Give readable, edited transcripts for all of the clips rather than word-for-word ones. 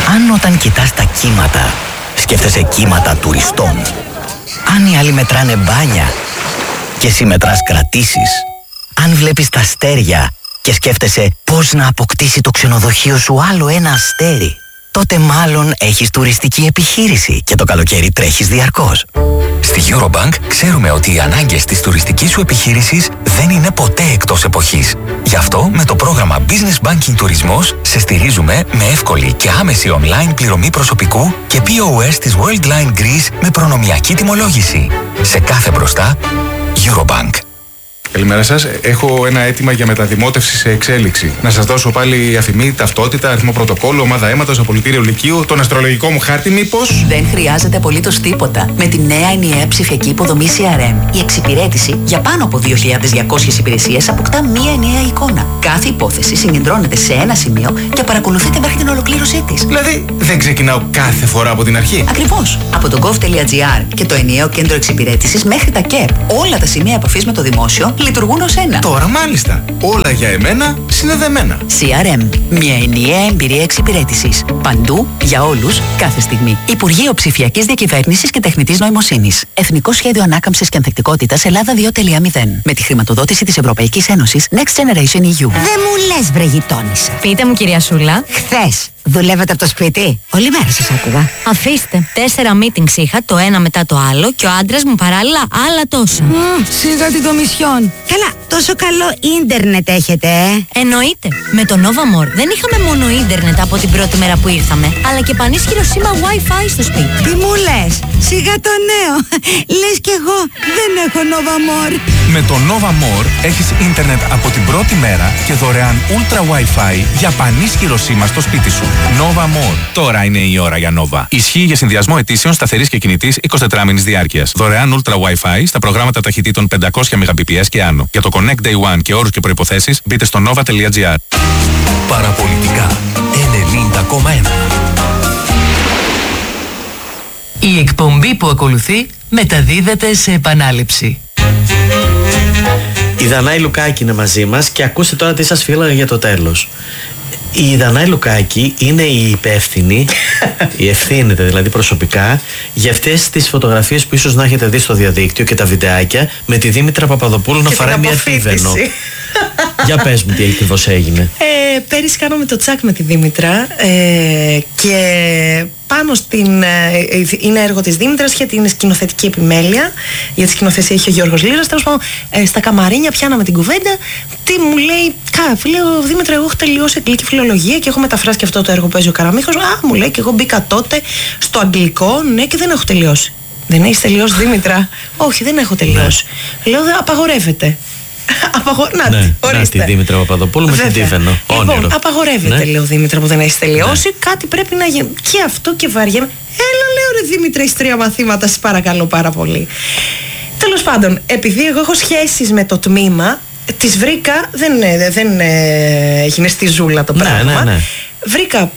Αν όταν κοιτάς τα κύματα, σκέφτεσαι κύματα τουριστών. Αν οι άλλοι μετράνε μπάνια και εσύ μετράς κρατήσεις. Αν βλέπεις τα αστέρια και σκέφτεσαι πώς να αποκτήσει το ξενοδοχείο σου άλλο ένα αστέρι, τότε μάλλον έχεις τουριστική επιχείρηση και το καλοκαίρι τρέχεις διαρκώς. Στη Eurobank ξέρουμε ότι οι ανάγκες της τουριστικής σου επιχείρησης δεν είναι ποτέ εκτός εποχής. Γι' αυτό με το πρόγραμμα Business Banking Τουρισμός σε στηρίζουμε με εύκολη και άμεση online πληρωμή προσωπικού και POS της Worldline Greece με προνομιακή τιμολόγηση. Σε κάθε μπροστά, Eurobank. Καλημέρα σας. Έχω ένα αίτημα για μεταδημότευση σε εξέλιξη. Να σας δώσω πάλι αφημί, ταυτότητα, αριθμό πρωτοκόλλου, ομάδα αίματος, απολυτήριο λυκείου, τον αστρολογικό μου χάρτη, μήπως? Δεν χρειάζεται απολύτως τίποτα. Με τη νέα ενιαία ψηφιακή υποδομή CRM, η εξυπηρέτηση για πάνω από 2.200 υπηρεσίες αποκτά μία ενιαία εικόνα. Κάθε υπόθεση συγκεντρώνεται σε ένα σημείο και παρακολουθείται μέχρι την ολοκλήρωσή της. Δηλαδή, δεν ξεκινάω κάθε φορά από την αρχή. Ακριβώς. Από το gov.gr και το ενιαίο κέντρο εξυπηρέτησης μέχρι τα ΚΕΠ. Όλα τα σημεία επαφής με το δημόσιο λειτουργούν ως ένα. Τώρα μάλιστα. Όλα για εμένα συνδεδεμένα. CRM. Μια ενιαία εμπειρία εξυπηρέτησης. Παντού, για όλους, κάθε στιγμή. Υπουργείο Ψηφιακής Διακυβέρνησης και Τεχνητής Νοημοσύνης. Εθνικό Σχέδιο Ανάκαμψης και Ανθεκτικότητας Ελλάδα 2.0. Με τη χρηματοδότηση της Ευρωπαϊκής Ένωσης Next Generation EU. Δεν μου λες, βρε γειτόνισσα. Πείτε μου, κυρία Σούλα. Χθες δουλεύατε από το σπίτι? Όλη μέρα σας άκουγα. Αφήστε. 4 meetings είχα, το ένα μετά το άλλο, και ο άντρας μου παράλληλα άλλα τόσα. Σιγά την κομισιόν. Καλά, τόσο καλό ίντερνετ έχετε, Εννοείται. Με το Nova More δεν είχαμε μόνο ίντερνετ από την πρώτη μέρα που ήρθαμε, αλλά και πανίσχυρο σήμα Wi-Fi στο σπίτι. Τι μου λες? Σιγά το νέο. Λες κι εγώ δεν έχω Nova More. Με το Nova More έχεις ίντερνετ από την πρώτη μέρα και δωρεάν Ultra Wi-Fi για πανίσχυρο σήμα στο σπίτι σου. Nova More. Τώρα είναι η ώρα για Nova. Ισχύει για συνδυασμό αιτήσεων σταθερής και κινητής 24 μήνης διάρκειας. Δωρεάν Ultra Wi-Fi στα προγράμματα ταχυτήτων 500 Mbps και άνω. Για το Connect Day One και όρους και προϋποθέσεις μπείτε στο nova.gr. Παραπολιτικά 90,1. Η εκπομπή που ακολουθεί μεταδίδεται σε επανάληψη. Η Δανάη Λουκάκη είναι μαζί μας και ακούστε τώρα τι σας φύλαγα για το τέλος. Η Δανάη Λουκάκη είναι η υπεύθυνη, η ευθύνεται δηλαδή προσωπικά, για αυτές τις φωτογραφίες που ίσως να έχετε δει στο διαδίκτυο και τα βιντεάκια με τη Δήμητρα Παπαδοπούλου να φοράει μια τίβενο. Για πες μου τι ακριβώς έγινε. Πέρυσι κάναμε το τσάκ με τη Δήμητρα και πάνω στην. Είναι έργο της Δήμητρας για την σκηνοθετική επιμέλεια. Για τη σκηνοθεσία είχε ο Γιώργος Λύρας. Τέλος πάντων, στα καμαρίνια πιάναμε την κουβέντα. Τι μου λέει, λέω Δήμητρα, εγώ έχω τελειώσει αγγλική φιλολογία και έχω μεταφράσει και αυτό το έργο που παίζει ο Καραμίχος. Μου λέει, και εγώ μπήκα τότε στο αγγλικό, ναι, και δεν έχω τελειώσει. Δεν έχεις τελειώσει, Δήμητρα? Όχι, δεν έχω τελειώσει. Λέω, απαγορεύεται. Να τη Δήμητρα Παπαδοπούλου με την τίβενο. Λοιπόν, απαγορεύεται, λέω Δήμητρα, που δεν έχει τελειώσει. Κάτι πρέπει να γίνει. Και αυτό και βαριέμαι. Έλα, λέω, ρε Δήμητρα, έχεις 3 μαθήματα, σας παρακαλώ πάρα πολύ. Τέλος πάντων, επειδή εγώ έχω σχέσεις με το τμήμα, τις βρήκα. Δεν έγινε στη ζούλα το πράγμα. Βρήκα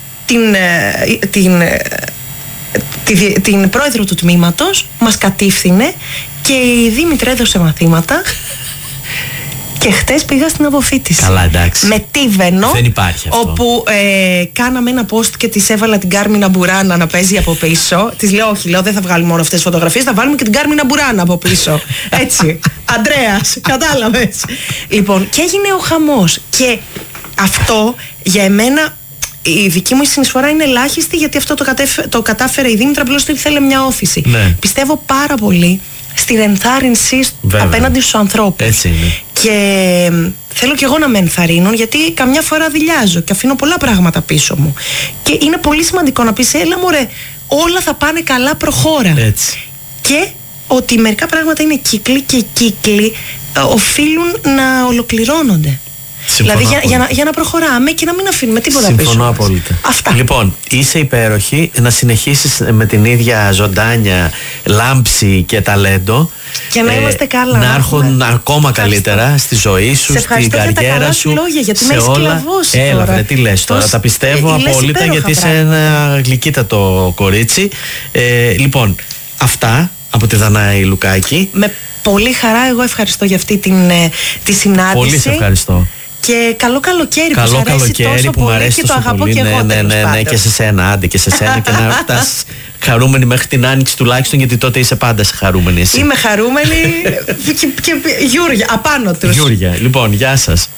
την πρόεδρο του τμήματος, μας κατήφθηνε και η Δήμητρα έδωσε μαθήματα. Και χτες πήγα στην αποφοίτηση. Καλά, εντάξει. Με τίβενο. Δεν υπάρχει αυτό. Όπου κάναμε ένα post και της έβαλα την Κάρμινα Μπουράνα να παίζει από πίσω. Της λέω, όχι, δεν θα βγάλουμε μόνο αυτές τις φωτογραφίες, θα βάλουμε και την Κάρμινα Μπουράνα από πίσω. Έτσι. Αντρέας, κατάλαβες. Λοιπόν, και έγινε ο χαμός. Και αυτό για εμένα. Η δική μου συνεισφορά είναι ελάχιστη, γιατί αυτό το κατάφερε η Δήμητρα, απλώς ότι θέλει μια όθηση. Ναι. Πιστεύω πάρα πολύ στην ενθάρρυνση απέναντι στους ανθρώπους. Έτσι είναι. Και θέλω κι εγώ να με ενθαρρύνουν, γιατί καμιά φορά δειλιάζω και αφήνω πολλά πράγματα πίσω μου. Και είναι πολύ σημαντικό να πεις, έλα μωρέ, όλα θα πάνε καλά, προχώρα. Έτσι. Και ότι μερικά πράγματα είναι κύκλοι και οι κύκλοι οφείλουν να ολοκληρώνονται. Δηλαδή για να προχωράμε και να μην αφήνουμε τίποτα πίσω. Συμφωνώ απόλυτα. Αυτά. Λοιπόν, είσαι υπέροχη, να συνεχίσεις με την ίδια ζωντάνια, λάμψη και ταλέντο. Και να είμαστε καλά. Να έρχονται ακόμα καλύτερα στη ζωή σου, στην καριέρα σου. Λόγια, γιατί σε με όλα. Έλα, βρε, τι λες τώρα. Τα πιστεύω απόλυτα, γιατί είσαι ένα γλυκύτατο κορίτσι. Λοιπόν, αυτά από τη Δανάη Λουκάκη. Με πολύ χαρά, εγώ ευχαριστώ για αυτή τη συνάντηση. Πολύ σε ευχαριστώ. Και καλό καλοκαίρι καλό που σου αρέσει τόσο που πολύ μου αρέσει και το τόσο αγαπώ πολύ. και εγώ. Ναι, και σε σένα, άντε και σε σένα και να φτάσεις χαρούμενη μέχρι την Άνοιξη τουλάχιστον, γιατί τότε είσαι πάντα χαρούμενη εσύ. Είμαι χαρούμενη και Γιούρια, απάνω τους. Γιούρια, λοιπόν, γεια σας.